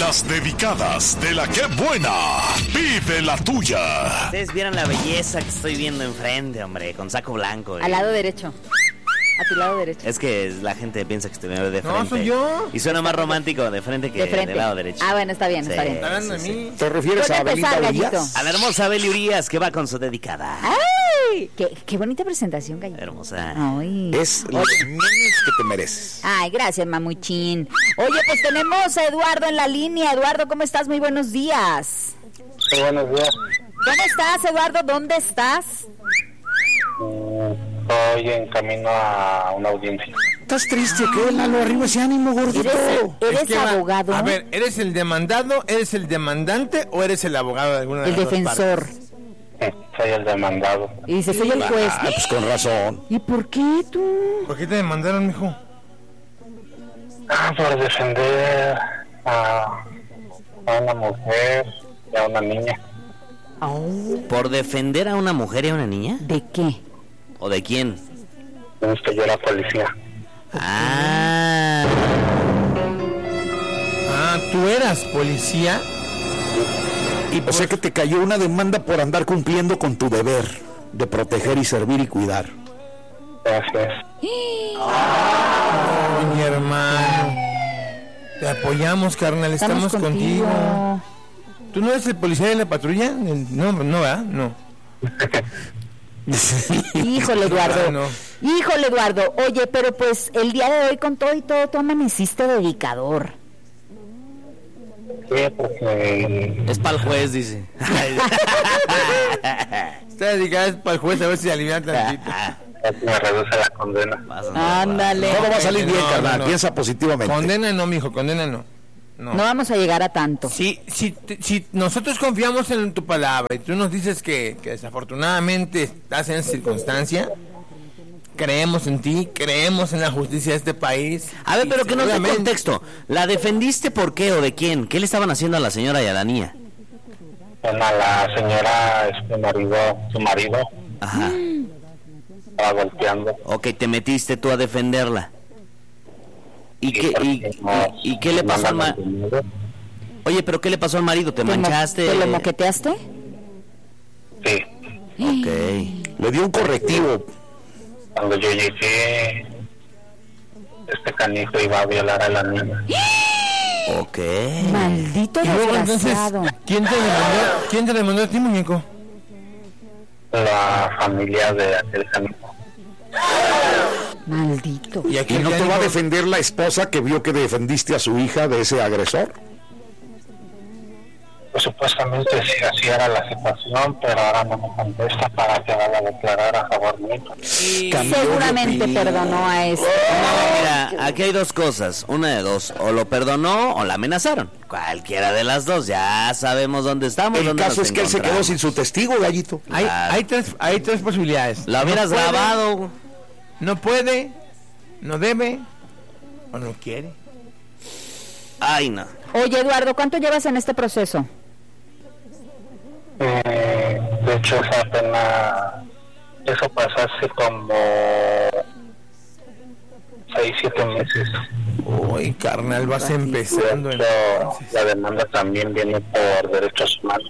Las dedicadas de la que buena. Pide la tuya. Ustedes vieron la belleza que estoy viendo enfrente, hombre, con saco blanco. Al lado derecho. A tu lado derecho. Es que la gente piensa que estoy de frente. No, soy yo. Y suena más romántico de frente que del lado derecho. Ah, bueno, está bien, Sí. está bien. ¿Está hablando de mí? ¿Te refieres a Belinda Urias? A la hermosa Beli Urias, que va con su dedicada. ¡Ay! Qué bonita presentación, Gallito. Hermosa. Ay. Es los niños que te mereces. Ay, gracias, mamuchín. Oye, pues tenemos a Eduardo en la línea. Eduardo, ¿cómo estás? Muy buenos días. Sí, buenos días. ¿Cómo estás, Eduardo? ¿Dónde estás? Estoy en camino a una audiencia. ¿Estás triste? ¿Qué, Lalo? Arriba ese ánimo, gordito. ¿Eres Es que abogado? A ver, ¿eres el demandado, eres el demandante o eres el abogado de alguna de El las dos defensor. partes? Soy el demandado. Y dice, soy el juez. Ah, pues con razón. ¿Y por qué tú? ¿Por qué te demandaron, mijo? Por defender a una mujer y a una niña. ¿Por defender a una mujer y a una niña? ¿De qué? ¿O de quién? Es que yo era policía. Ah. Ah, ¿tú eras policía? O sea que te cayó una demanda por andar cumpliendo con tu deber de proteger y servir y cuidar. Gracias. Ay, mi hermano. Te apoyamos, carnal, estamos contigo. ¿Tú no eres el policía de la patrulla? No, ¿verdad? No. Híjole, Eduardo. Ah, no. Híjole, Eduardo. Oye, pero pues el día de hoy con todo y todo, tú amaneciste dedicador. Sí, porque Es para el juez, dice. Está dedicada para el juez a ver si alivia tantito. me reduce la condena. Ándale. Todo va a salir bien, No, carnal. no. Piensa positivamente. Condena no, mijo, condena no. No. No vamos a llegar a tanto. Si nosotros confiamos en tu palabra y tú nos dices que desafortunadamente estás en esa circunstancia, creemos en ti, creemos en la justicia de este país. A ver, pero que nos dé Seguramente- contexto. ¿La defendiste por qué o de quién? ¿Qué le estaban haciendo a la señora y a la niña? Bueno, la señora, su marido, Ajá. estaba golpeando. Ok, te metiste tú a defenderla. ¿Y qué le pasó al marido? Oye, pero ¿qué le pasó al marido? ¿Te manchaste? ¿Te lo moqueteaste? Sí. Ok. Le dio un correctivo. Cuando yo llegué, este canijo iba a violar a la niña. Ok. Maldito Y luego entonces, desgraciado. ¿quién te demandó a ti, muñeco? La familia de aquel canijo. Maldito. ¿Y ¿Y aquí no te va a defender la esposa que vio que defendiste a su hija de ese agresor? Pues supuestamente sí, así era la situación, pero ahora no me contesta para que vaya a declarar a favor mío. Cambió de Seguramente opinión. perdonó a este. No, mira, aquí hay dos cosas. Una de dos. O lo perdonó o la amenazaron. Cualquiera de las dos. Ya sabemos dónde estamos. El dónde caso nos es que él se quedó encontramos. sin su testigo, gallito. Hay tres posibilidades. La hubieras No puede, grabado. No puede, no debe o no quiere. Ay, no. Oye, Eduardo, ¿cuánto llevas en este proceso? De hecho, eso pasó hace como 6-7 meses. Uy, carnal, vas empezando. De hecho, la demanda también viene por derechos humanos.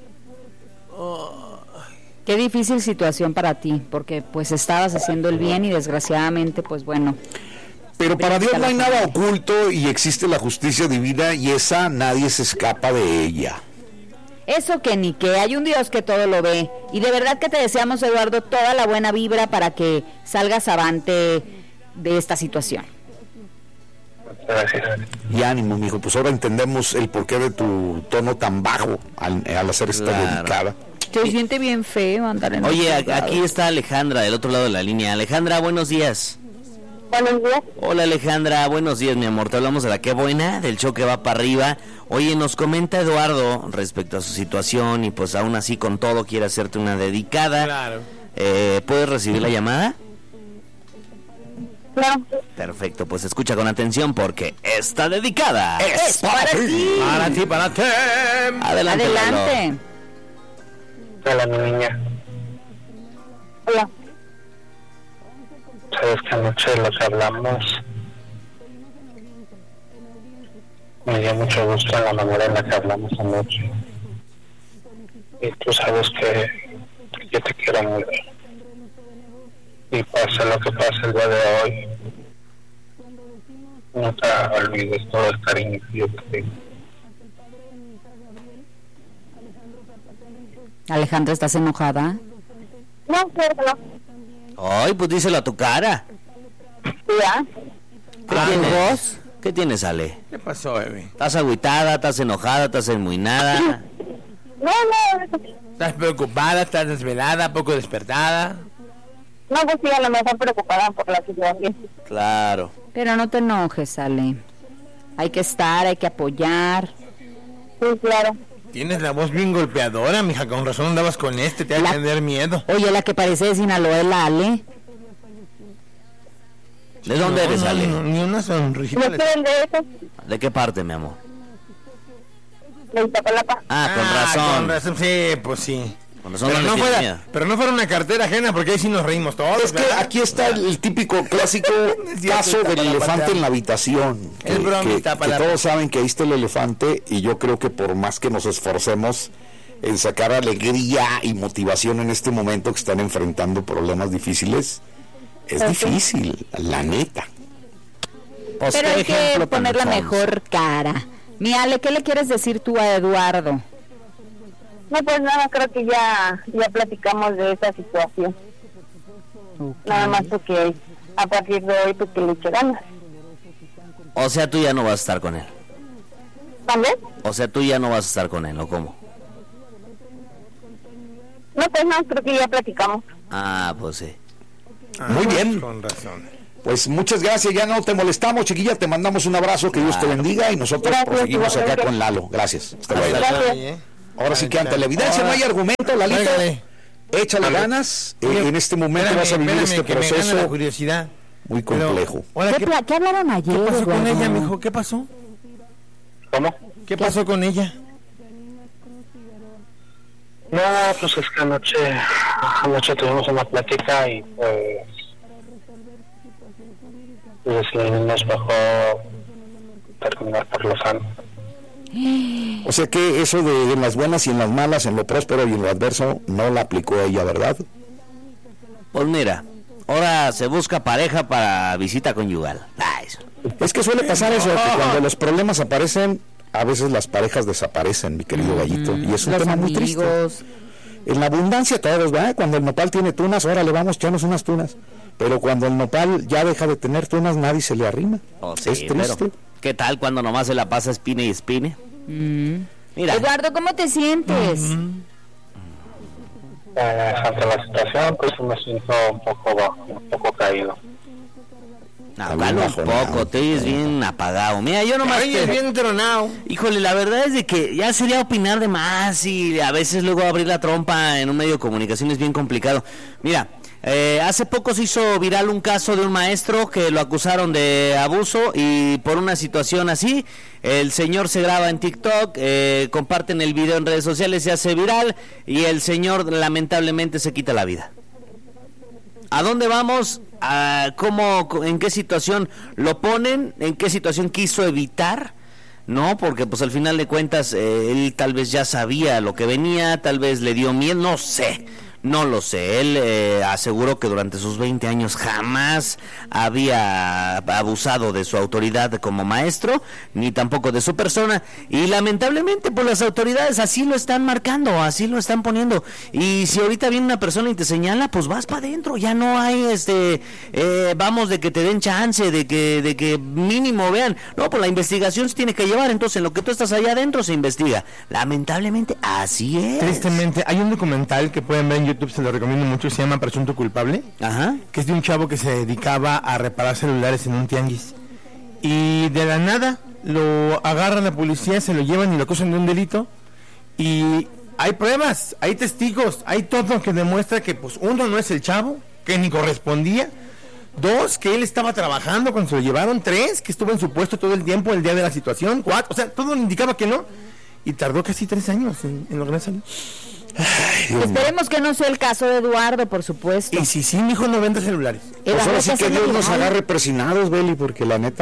Qué difícil situación para ti, porque pues estabas haciendo el bien y desgraciadamente, pues bueno. Pero para Dios no hay nada oculto y existe la justicia divina y esa nadie se escapa de ella. Eso que ni que, hay un Dios que todo lo ve. Y de verdad que te deseamos, Eduardo, toda la buena vibra para que salgas avante de esta situación. Gracias. Y ánimo, mijo, pues ahora entendemos el porqué de tu tono tan bajo al hacer esta Claro. dedicada. Se siente bien feo andar en Oye, estos lados. aquí está Alejandra, del otro lado de la línea. Alejandra, buenos días. Buenos días. Hola Alejandra, buenos días mi amor, te hablamos de la Qué Buena, del show que va para arriba. Oye, nos comenta Eduardo respecto a su situación y pues aún así con todo quiere hacerte una dedicada. Claro. ¿Puedes recibir la llamada? No, Perfecto, pues escucha con atención porque esta dedicada Es para ti. Para ti, para ti. Adelante. Lalo. Adelante. Hola, mi niña. hola. Sabes que anoche lo que hablamos Me dio mucho gusto en la manera en la que hablamos anoche. Y tú sabes que yo te quiero mucho. Y pase lo que pase el día de hoy, no te olvides todo el cariño que yo te tengo. Alejandra, ¿estás enojada? No, cierto, no. Ay, pues díselo a tu cara. Ya. ¿Qué tienes? ¿Qué tienes, Ale? ¿Qué pasó, bebé? ¿Estás agüitada? ¿Estás enojada? ¿Estás enmuinada? No. ¿Estás preocupada? ¿Estás desvelada? ¿Poco despertada? No, pues sí, a lo mejor preocupada por la situación. Claro. Pero no te enojes, Ale. Hay que estar, hay que apoyar. Sí, claro. Tienes la voz bien golpeadora, mija. Con razón andabas con te va a tener miedo. Oye, la que parece de Sinaloa es la Ale. ¿De dónde eres, Ale? Ni una sonrisita. ¿No quieren de eso? ¿De qué parte, mi amor? De Iztapalapa. Con razón. Sí, pues sí. Con razón Pero no no, le tienes miedo. pero no fuera una cartera ajena, porque ahí sí nos reímos todos. Es que ¿verdad? aquí está el típico clásico caso del elefante en la habitación. Es bromita, que todos saben que ahí está el elefante, y yo creo que por más que nos esforcemos en sacar alegría y motivación en este momento que están enfrentando problemas difíciles, es difícil, la neta. Pues, Pero ¿qué hay que ejemplo tan poner la sonso? mejor cara. Mi Ale, ¿qué le quieres decir tú a Eduardo? No, pues nada, creo que ya platicamos de esa situación. Nada más porque a partir de hoy, pues que le eche ganas. O sea, tú ya no vas a estar con él. ¿También? O sea, tú ya no vas a estar con él, ¿o cómo? No, pues no, creo que ya platicamos. Ah, pues sí. Muy bien. Con razón. Pues muchas gracias, ya no te molestamos, chiquilla, te mandamos un abrazo, que Dios te bendiga, y nosotros Gracias, proseguimos acá igualmente. con Lalo. Gracias. Hasta luego. Gracias. Ahora sí que ante la evidencia no hay argumento, Lalito. Óigale. Échale ganas. En este momento vas a vivir Espérame, este que me gana la proceso curiosidad. muy complejo. Ahora, ¿Qué hablaron ayer, ¿qué pasó con Eduardo? ella, mijo? ¿Qué pasó? ¿Cómo? ¿Qué pasó con ella? No, pues es que anoche tuvimos una plática y pues nos bajó terminar por lo sano. O sea que eso de en las buenas y en las malas, en lo próspero y en lo adverso, no la aplicó ella, ¿verdad? Pues mira, ahora se busca pareja para visita conyugal. Ah, eso. Es que suele pasar eso, que cuando los problemas aparecen, a veces las parejas desaparecen, mi querido Gallito, y es un Los tema muy triste. amigos. En la abundancia todos, ¿verdad? Cuando el nopal tiene tunas, ahora le vamos a echarnos unas tunas. Pero cuando el nopal ya deja de tener tunas, nadie se le arrima. Oh, sí, es triste. pero ¿qué tal cuando nomás se la pasa espine y espine? Mira, Eduardo, ¿cómo te sientes? Ante la situación, pues me siento un poco bajo, un poco caído. no, Está calma bien un bajoneado. poco, te oyes bien apagado. Mira, yo nomás Ay, es bien tronado. Híjole, la verdad es de que ya sería opinar de más y a veces luego abrir la trompa en un medio de comunicación es bien complicado. Mira, hace poco se hizo viral un caso de un maestro que lo acusaron de abuso y por una situación así, el señor se graba en TikTok, comparten el video en redes sociales, se hace viral y el señor lamentablemente se quita la vida. ¿A dónde vamos? ¿En qué situación lo ponen? ¿En qué situación quiso evitar? No, porque pues al final de cuentas él tal vez ya sabía lo que venía, tal vez le dio miedo, no sé. No lo sé, él aseguró que durante sus 20 años jamás había abusado de su autoridad como maestro, ni tampoco de su persona, y lamentablemente pues las autoridades así lo están marcando, así lo están poniendo, y si ahorita viene una persona y te señala, pues vas para adentro, ya no hay vamos de que te den chance, de que mínimo vean, no, pues la investigación se tiene que llevar, entonces en lo que tú estás allá adentro se investiga, lamentablemente así es. Tristemente, hay un documental que pueden ver en YouTube, se lo recomiendo mucho, se llama Presunto Culpable, Ajá. que es de un chavo que se dedicaba a reparar celulares en un tianguis. Y de la nada lo agarran la policía, se lo llevan y lo acusan de un delito. Y hay pruebas, hay testigos, hay todo que demuestra que, pues, uno, no es el chavo, que ni correspondía. Dos, que él estaba trabajando cuando se lo llevaron. Tres, que estuvo en su puesto todo el tiempo, el día de la situación. Cuatro, o sea, todo le indicaba que no. Y tardó casi 3 años en lograr salir. Esperemos que no sea el caso de Eduardo, por supuesto. Y si sí, mi hijo no vende celulares. Pues ahora sí que Eduardo, Dios nos ¿estás agarre persinados, Beli, porque la neta,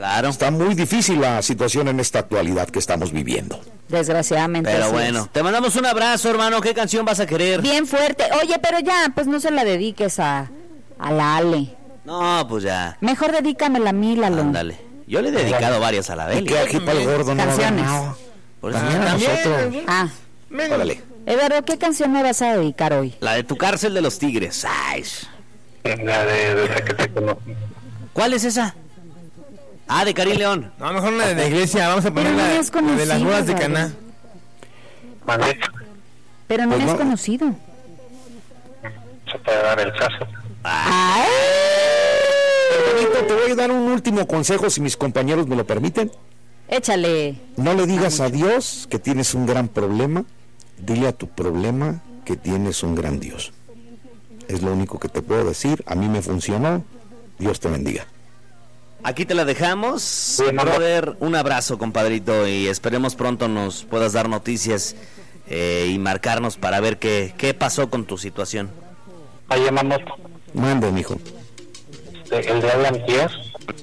Claro. Está muy difícil la situación en esta actualidad que estamos viviendo. Desgraciadamente. Pero así bueno, es. te mandamos un abrazo, hermano. ¿Qué canción vas a querer? Bien fuerte. Oye, pero ya, pues no se la dediques a la Ale. No, pues ya. Mejor dedícamela a mí, Lalo. Ándale. Yo le he dedicado varias a la Y Beli. que aquí para el gordo no Canciones. nada. Por eso También a También. nosotros. Ah, Órale. Eduardo, ¿qué canción me vas a dedicar hoy? La de Tu Cárcel de los Tigres. Ay. La desde que te conocí. ¿Cuál es esa? Ah, de Karim León. No, mejor una de la iglesia. Vamos a poner Pero no la, es la de las conocido, bodas de Eduardo. Caná. Mandé. Pero no Pues es no. conocido. Se puede dar el caso. ¡Ay! Benito, te voy a dar un último consejo, si mis compañeros me lo permiten. Échale. No le digas a Dios que tienes un gran problema. Dile a tu problema que tienes un gran Dios. Es lo único que te puedo decir. A mí me funcionó. Dios te bendiga. Aquí te la dejamos. Brother, un abrazo, compadrito, y esperemos pronto nos puedas dar noticias y marcarnos para ver qué pasó con tu situación. Ahí llamamos Mande, mijo. el de Alan Díaz.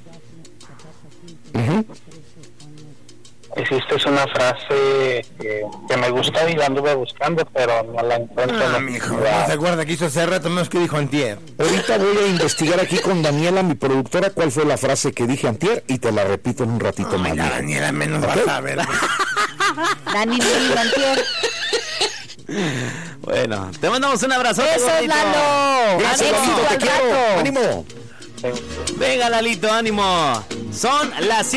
Ujú. Hiciste una frase que me gustó y la anduve buscando, pero no la encuentro. Ah, No- mijo, la- no se acuerda que hizo hace rato, menos que dijo antier. Ahorita voy a investigar aquí con Daniela, mi productora, cuál fue la frase que dije antier y te la repito en un ratito más. Ay, la mijo. Daniela menos ¿Ok? vas a ver. Dani, antier. Bueno, te mandamos un abrazo. ¡Eso es Lalo! Gracias, ¡Éxito Lalito, te al quiero. rato! ¡Ánimo! Venga, Lalito, ánimo. Son las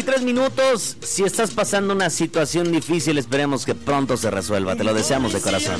7:23. Si estás pasando una situación difícil, esperemos que pronto se resuelva. Te lo deseamos de corazón.